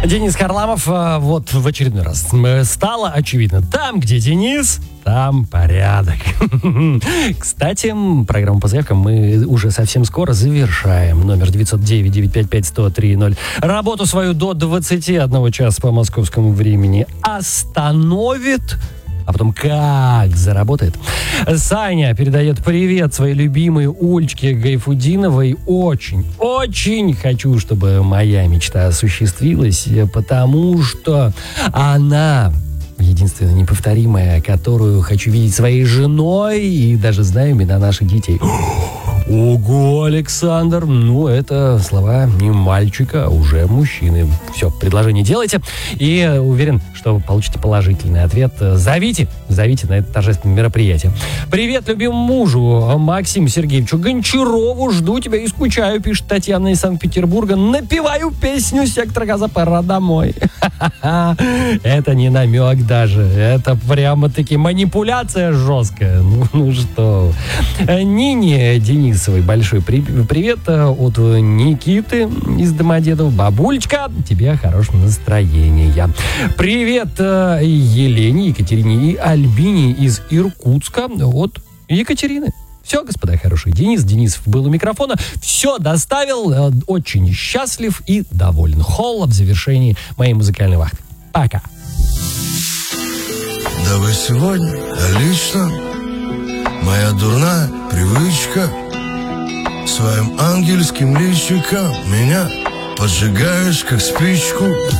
Денис Харламов, вот в очередной раз стало очевидно, там, где Денис, там порядок. Кстати, программу по заявкам мы уже совсем скоро завершаем. Номер 909-955-1030. Работу свою до 21 часа по московскому времени остановит, а потом как заработает. Саня передает привет своей любимой Ольчке Гайфудиновой. Очень хочу, чтобы моя мечта осуществилась, потому что она единственная неповторимая, которую хочу видеть своей женой, и даже знаю имена наших детей. Ого, Александр, это слова не мальчика, а уже мужчины. Все, предложение делайте, и уверен, что вы получите положительный ответ. Зовите на это торжественное мероприятие. Привет любимому мужу Максиму Сергеевичу Гончарову. Жду тебя и скучаю, пишет Татьяна из Санкт-Петербурга. Напеваю песню «Сектор газа, пора домой». Это не намек даже. Это прямо-таки манипуляция жесткая. Ну что. Нине Денисовой большой привет от Никиты из Домодедов. Бабулечка, тебе хорошего настроения. Привет Елене, Екатерине и Альбине из Иркутска от Екатерины. Все, господа хорошие. Денисов был у микрофона. Все доставил. Очень счастлив и доволен. Холла в завершении моей музыкальной вахты. Пока. Давай сегодня лично моя дурная привычка своим ангельским личиком меня поджигаешь, как спичку.